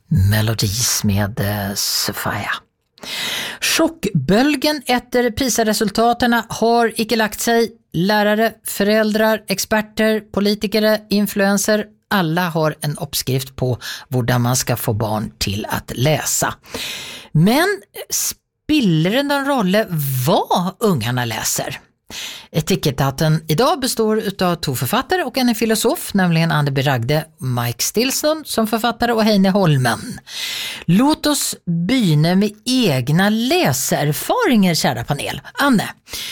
Melodies med Sofia. Chockbølgen etter PISA-resultatene har ikke lagt seg. Lærere, föräldrar, experter, politikere, influencer, alla har en oppskrift på hvordan man skal få barn til at läsa. Men spiller det någon rolle hva ungarna läser? Etikettaten idag består av 2 författare och en filosof, nämligen Anne B. Ragde, Mike Stilson som författare och Heine Holmen. Låt oss begynne med egna läserfaringer, kära panel. Anne,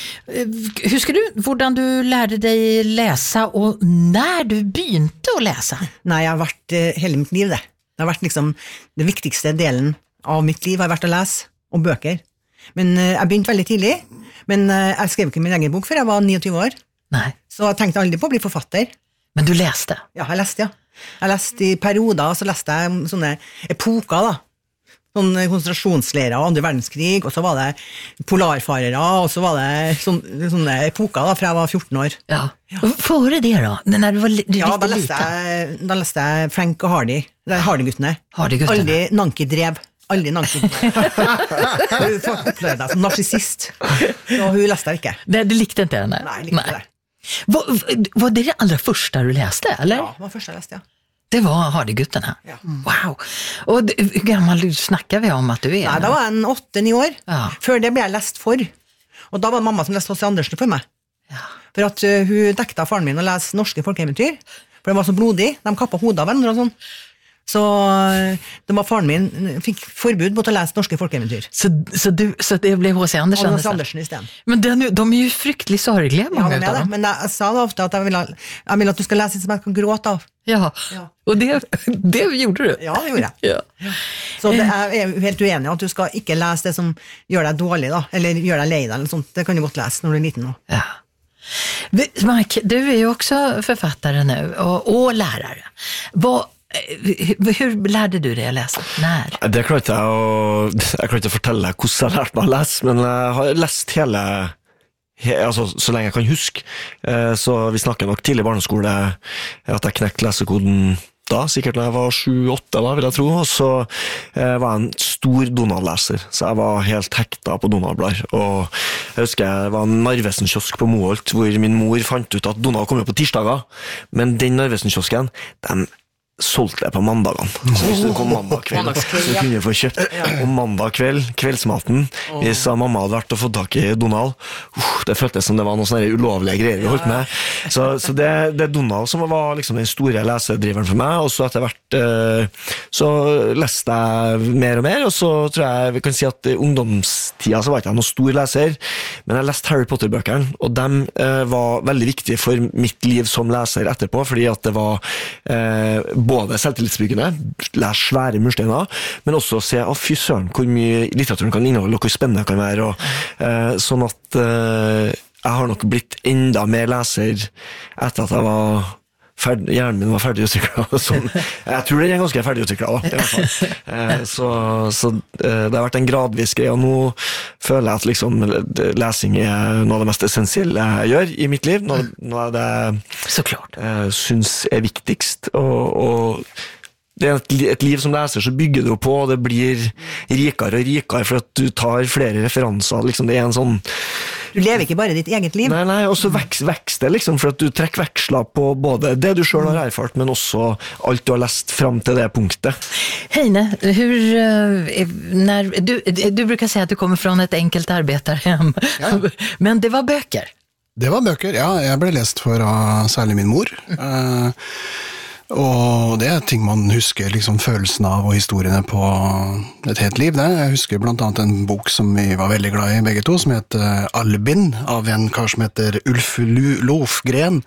husker du hvordan du lærte deg läsa og når du begynte å läsa? Nei, jeg har vært hele mitt liv det. Det har vært liksom det viktigste delen av mitt liv har vært å lese om bøker. Men jeg begynte veldig tidlig. Men jeg skrev ikke min egen bok før jeg var 29 år. Nei. Så jeg tenkte aldri på å bli forfatter. Men du leste? Ja, jeg leste, ja. Jeg leste i perioder, så leste jeg sånne epoker, da. Sånne konsentrasjonsleirer av 2. verdenskrig, og så var det polarfarere, og så var det sånne epoker da, fra jeg var 14 år. Ja. Fore det da? Når du var ja, da leste jeg Frank og Hardy. Det er Hardy-guttene. Hardy-guttene. Aldri Nanki drev. Aldri Nanki drev. Hun opplevde deg som narsissist. Så hun leste jeg ikke. Nej, du likte ikke henne? Nei, jeg likte det. Var det allra första du läste, eller? Ja, det var første jeg leste, ja. Det var Hardy-gutterna? Ja. Wow. Og hur gammal snackar vi om at du er? Nei, da var jeg 8-9 år. Ja. Før det ble jeg lest for. Og da var det mamma som leste H.C. Andersen for meg. Ja. For at hun dekte faren min å lese norske folkeeventyr. For det var så blodig. De kappet hodet av hverandre og sånn. Så det var faren min fikk forbud mot å lese norske folkeeventyr. Så det ble H.C. Andersen? H.C. Andersen i stedet. Men de er jo fryktelig sorglige, mange ja, av dem. Men jeg sa da ofte at jeg vil at du skal lese som jeg kan gråte av. Ja, og det gjorde du? Ja, det gjorde jeg. Ja. Så det er jeg helt uenig at du skal ikke lese det som gjør deg dårlig da, eller gjør deg lei deg eller sånt. Det kan du godt lese når du er liten nå. Ja. Mike, du er jo også forfattare nu og lærere. Hur lærte du deg å lese? Når? Det klarer ikke å fortelle deg hvordan jeg lærte meg å lese, men jeg har lest altså, så lenge jeg kan huske. Så vi snakker nok tidlig barneskole at jeg knekte lesekoden da, sikkert når jeg var 7-8 da, vil jeg tro, og så var jeg en stor Donald-leser, så jeg var helt hekta på Donald-blader, og jeg husker jeg var en Narvesen-kiosk på Moholt, hvor min mor fant ut at Donald kom jo på tirsdager, men den Narvesen-kiosken, de solgte det på mandagene. Så hvis du kom mandag kveld, så kunne du få kjøpt. Og mandag kveld, kveldsmaten, hvis mamma hadde vært og fått tak i Donald, det føltes som det var noen sånne ulovlige greier vi holdt med. Så det er Donald som var liksom den store lesedriveren for meg, og så etter hvert så leste jeg mer og mer, og så tror jeg vi kan si at i ungdomstida så var ikke jeg noen stor leser, men jeg leste Harry Potter-bøkene, og de var veldig viktige for mitt liv som leser etterpå, fordi at det var både selvtillitsbyggende, les svære mursteiner, men også se, fy søren, hvor mye litteraturen kan inneholde, og hvor spennende det kan være, og sånn at jeg har nok blitt enda mer leser etter at jeg var hjernen min var ferdig utviklet sånn. Jeg tror den er ganske ferdig utviklet da, i hvert fall. Så det har vært en gradvis greie, og nå føler jeg at liksom, lesing er noe av det mest essensielle jeg gjør i mitt liv, noe av det jeg synes er viktigst, og det er et liv som leser, så bygger du på, og det blir rikere og rikere, for at du tar flere referanser, liksom det er en sånn du lever ikke bare ditt eget liv. Nei, og så vekst det liksom, for at du trekker veksler på både det du selv har erfart, men også alt du har lest frem til det punktet. Heine, du brukar säga att du kommer från ett enkelt arbetarhem, men det var böcker? Det var böcker, ja. Jeg ble lest for særlig min mor. Og det er ting man husker liksom følelsen av og historiene på et helt liv det. Jeg husker blant annet en bok som vi var veldig glad i begge to, som heter Albin, av en kar som heter Ulf Lofgren,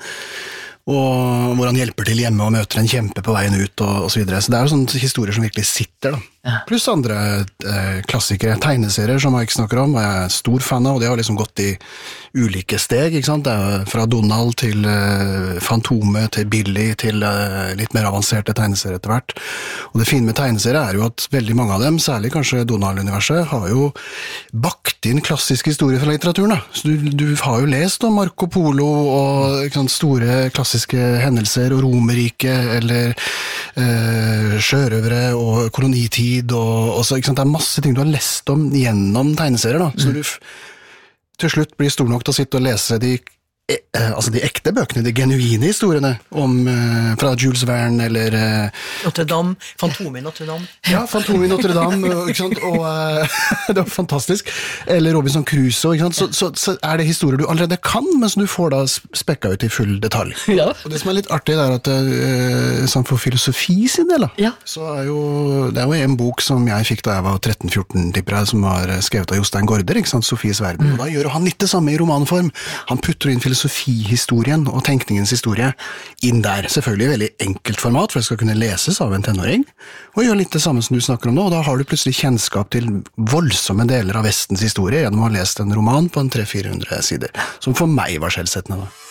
og hvor han hjelper til hjemme og møter en kjempe på veien ut og så videre. Så det er jo sånne historier som virkelig sitter da. Pluss andre klassikere, tegneserier som jeg ikke snakker om, jeg er stor fan av, og det har liksom gått i ulike steg, ikke sant? Det er fra Donald til Fantomet, til Billy, til litt mer avanserte tegneserier etter hvert. Og det fine med tegneserier er jo at veldig mange av dem, særlig kanskje Donald-universet, har jo bakt inn klassiske historier fra litteraturen. Da. Så du har jo lest om Marco Polo og ikke sant, store klassiske hendelser, og Romerriket, eller sjørøvere og kolonitid, og så, ikke sant, det er masse ting du har lest om gjennom tegneserier, da. Så du til slutt blir stor nok til å sitte og lese de ekte bøkene, de genuine historiene om, fra Jules Verne eller Notre-Dame, Fantomet i Notre-Dame. Ja, Fantomet i Notre-Dame, ikke sant? Og det var fantastisk. Eller Robinson Crusoe, ikke sant? Så det historier du allerede kan, men som du får da spekka ut i full detalj. Ja. Og det som litt artig er at sånn for filosofi sin del, da, så det er jo en bok som jeg fikk da jeg var 13-14, tipper jeg, som var skrevet av Jostein Gaarder, ikke sant? Sofies verden. Og da gjør han litt det samme i romanform. Han putter inn filosofihistorien og tenkningens historie inn der. Selvfølgelig i veldig enkelt format, for det skal kunne leses av en tenåring, og gjør litt det samme som du snakker om nå, og da har du plutselig kjennskap til voldsomme deler av Vestens historie gjennom å ha lest en roman på en 300-400 sider, som for meg var skjellsettende da.